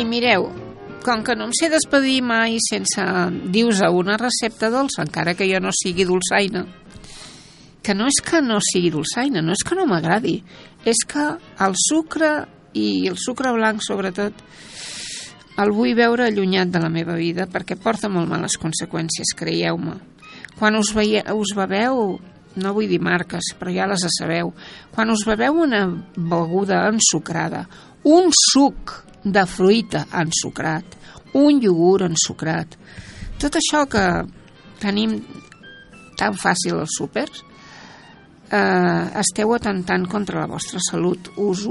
I mireu, com que no em sé despedir mai sense dir-vos una recepta dolça, encara que jo no sigui dolçaina, que no és que no sigui dolçaina, no és que no m'agradi, és que el sucre, i el sucre blanc sobretot, el vull veure allunyat de la meva vida perquè porta molt males conseqüències, creieu-me. Quan us beveu, no vull dir marques, però ja les sabeu, quan us beveu una beguda ensucrada, un suc de fruita ensucrat, un iogurt ensucrat, tot això que tenim tan fàcil als súpers, esteu atemptant contra la vostra salut. Us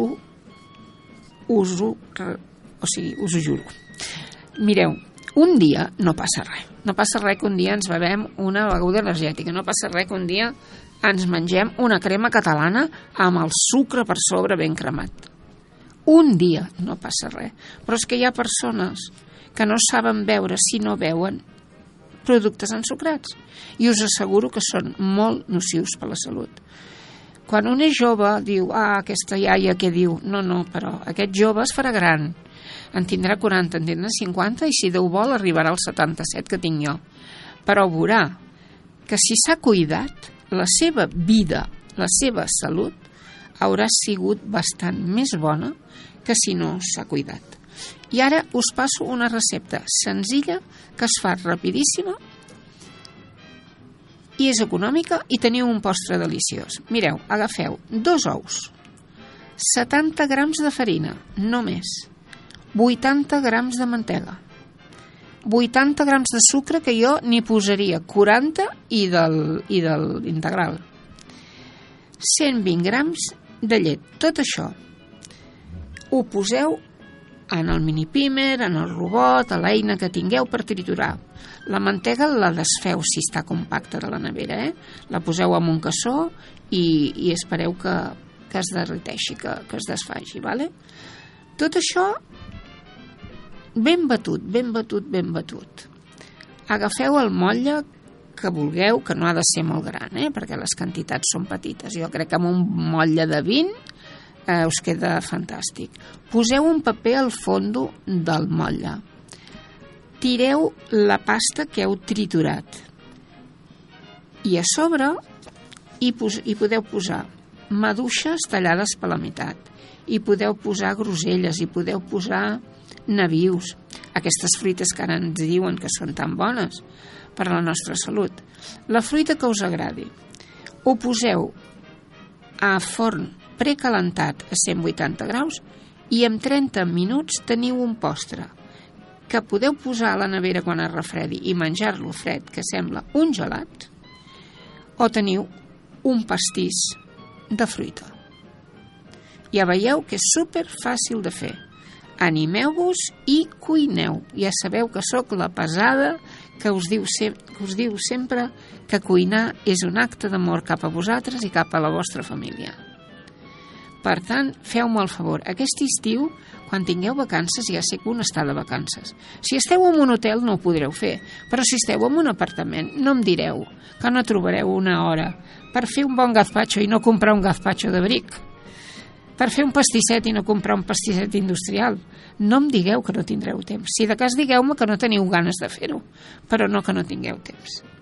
ho juro. Mireu, un dia no passa res. No passa res que un dia ens bevem una beguda energètica. No passa res que un dia ens mengem una crema catalana amb el sucre per sobre ben cremat. Un dia no passa res. Però és que hi ha persones que no saben beure si no beuen productes ensucrats. I us asseguro que són molt nocius per la salut. Quan un és jove, diu, aquesta iaia què diu? No, però aquest jove es farà gran. En tindrà 40, en tindrà 50 i si Déu vol arribarà als 77 que tinc jo. Però veurà que si s'ha cuidat, la seva vida, la seva salut, haurà sigut bastant més bona que si no s'ha cuidat. I ara us passo una recepta senzilla que es fa rapidíssima i és econòmica i teniu un postre deliciós. Mireu, agafeu 2 ous, 70 grams de farina, no més, 80 grams de mantega, 80 grams de sucre, que jo n'hi posaria 40 i del integral, 120 grams de llet. Tot això ho poseu en el mini pimer, en el robot, a l'eina que tingueu per triturar. La mantega la desfeu si està compacta de la nevera, La poseu en un cassó i espereu que es derreteixi, que es desfaci, vale? Tot això ben batut. Agafeu el motlle que vulgueu, que no ha de ser molt gran, perquè les quantitats són petites. Jo crec que amb un motlle de 20 us queda fantàstic. Poseu un paper al fondo del motlle. Tireu la pasta que heu triturat. I a sobre hi podeu posar maduixes tallades per la meitat. Hi podeu posar groselles, hi podeu posar nabius. Aquestes fruites que ara ens diuen que són tan bones per a la nostra salut. La fruita que us agradi. Ho poseu a forn precalentat a 180 graus i en 30 minuts teniu un postre que podeu posar a la nevera quan es refredi i menjar-lo fred, que sembla un gelat, o teniu un pastís de fruita. Ja veieu que és super fàcil de fer. Animeu-vos i cuineu. Ja sabeu que sóc la pesada que us diu sempre que cuinar és un acte d'amor cap a vosaltres i cap a la vostra família. Per tant, feu-me el favor. Aquest estiu, quan tingueu vacances, ja sé que un està de vacances. Si esteu en un hotel no ho podreu fer, però si esteu en un apartament no em direu que no trobareu una hora per fer un bon gazpacho i no comprar un gazpacho de bric, per fer un pastisset i no comprar un pastisset industrial. No em digueu que no tindreu temps. Si de cas digueu-me que no teniu ganes de fer-ho, però no que no tingueu temps.